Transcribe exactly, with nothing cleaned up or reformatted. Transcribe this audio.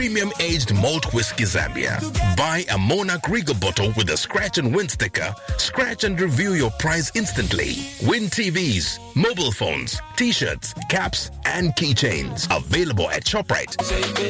premium aged malt whiskey Zambia. Buy a Monarch Regal bottle with a scratch and win sticker. Scratch and review your prize instantly. Win T Vs, mobile phones, t-shirts, caps, and keychains. Available at ShopRite.